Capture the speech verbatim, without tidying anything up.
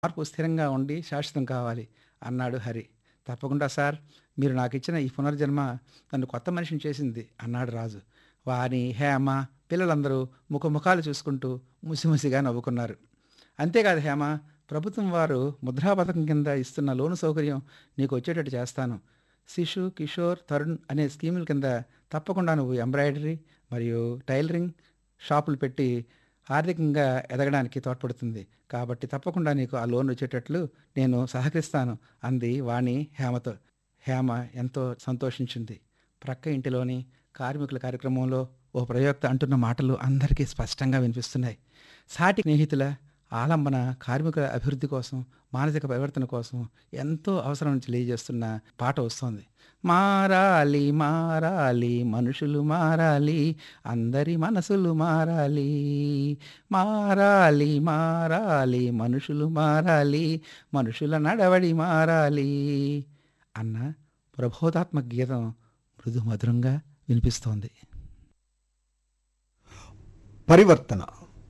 మార్పు స్థిరంగా ఉండి శాశ్వతం కావాలి అన్నాడు హరి. తప్పకుండా సార్, మీరు నాకిచ్చిన ఈ పునర్జన్మ నన్ను కొత్త మనిషిని చేసింది అన్నాడు రాజు. వాని, హేమ, పిల్లలందరూ ముఖముఖాలు చూసుకుంటూ ముసిముసిగా నవ్వుకున్నారు. అంతేకాదు హేమ, ప్రభుత్వం వారు ముద్రా పథకం కింద ఇస్తున్న లోను సౌకర్యం నీకు వచ్చేటట్టు చేస్తాను. శిశు, కిషోర్, తరుణ్ అనే స్కీముల కింద తప్పకుండా నువ్వు ఎంబ్రాయిడరీ మరియు టైలరింగ్ షాపులు పెట్టి ఆర్థికంగా ఎదగడానికి తోడ్పడుతుంది. కాబట్టి తప్పకుండా నీకు ఆ లోన్ వచ్చేటట్లు నేను సహకరిస్తాను అంది వాణి హేమతో. హేమ ఎంతో సంతోషించింది. ప్రక్క ఇంటిలోని కార్మికుల కార్యక్రమంలో ఓ ప్రయోక్త అంటున్న మాటలు అందరికీ స్పష్టంగా వినిపిస్తున్నాయి. సాటి స్నేహితుల ఆలంబన కార్మికుల అభివృద్ధి కోసం, మానసిక పరివర్తన కోసం ఎంతో అవసరం తెలియజేస్తున్న పాట వస్తోంది. మారాలి మారాలి మనుషులు మారాలి, అందరి మనసులు మారాలి, మారాలి మారాలి మనుషులు మారాలి, మనుషుల నడవడి మారాలి అన్న ప్రబోధాత్మక గీతం మృదు మధురంగా వినిపిస్తోంది. పరివర్తన